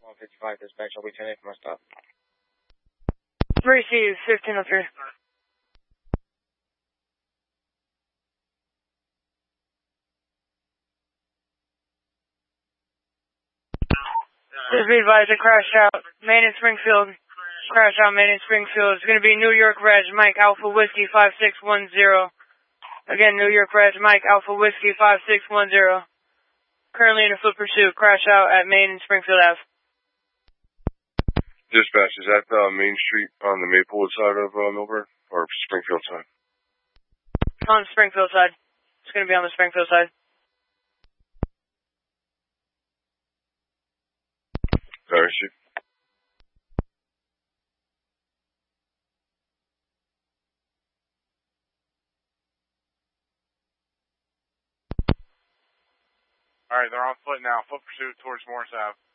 155 dispatch, I'll be 10-8 for my stop. 3C, 1503. Just be advised to crash out, Main and Springfield. Crash out, Main and Springfield. It's going to be New York Reg, Mike Alpha Whiskey 5610. Again, New York Reg, Mike Alpha Whiskey 5610. Currently in a foot pursuit. Crash out at Main and Springfield Ave. Dispatch, is that Main Street on the Maplewood side of Milburn or Springfield side? On the Springfield side. It's going to be on the Springfield side. Sorry, Chief. Alright, they're on foot now. Foot pursuit towards Morris Ave.